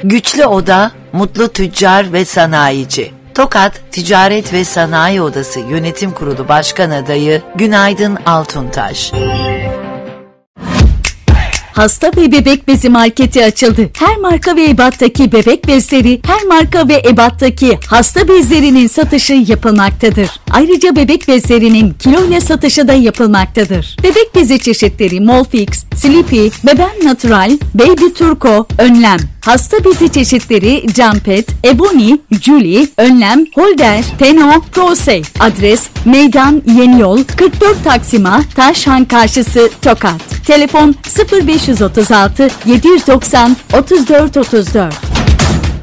Güçlü Oda, Mutlu Tüccar ve Sanayici. Tokat Ticaret ve Sanayi Odası Yönetim Kurulu Başkan Adayı Günaydın Altuntaş. Hasta ve bebek bezi marketi açıldı. Her marka ve ebattaki bebek bezleri, her marka ve ebattaki hasta bezlerinin satışı yapılmaktadır. Ayrıca bebek bezlerinin kiloyla satışı da yapılmaktadır. Bebek bezi çeşitleri Molfix, Sleepy, Beben Natural, Baby Turco, Önlem. Hasta bezi çeşitleri Jumpet, Ebony, Julie, Önlem, Holder, Teno, ProSafe. Adres Meydan Yeni Yol 44 Taksima, Taşhan Karşısı, Tokat. Telefon 0536 790 34 34.